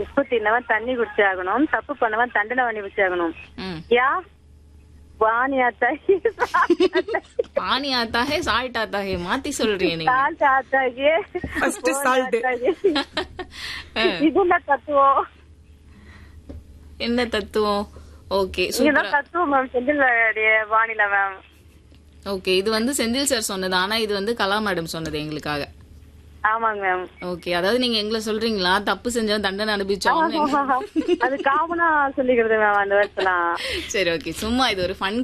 உப்பு தின்னவன் தண்ணி குடிச்சாகணும், தப்பு பண்ணவன் தண்டனை அனுபவிச்சாகணும். ம். யா பானி ஆத்தா பானி ஆத்தா ஹே சால்ட் ஆத்தா ஹே மாத்தி சொல்றீங்க நீங்க. Salt ஆத்தாகே First salt. இதுல தத்துவம். என்ன தத்துவம்? ஓகே இதுதான் சூப்பர். தத்துவம் மேம். செந்தில் வானிலை மேம். ஓகே இது வந்து செந்தில் சார் சொன்னது, ஆனா இது வந்து கலா மேடம் சொன்னது எங்களுக்காக. ஆமாங்க மேம். ஓகே அதாவது நீங்க எங்களை சொல்றீங்களா தப்பு செஞ்சவன் தண்டனை அனுபவிச்சோம்? அது காமனா சொல்லிக்கிறது மேம் அந்த வருஷம். சரி ஓகே சும்மா இது ஒரு ஃபன்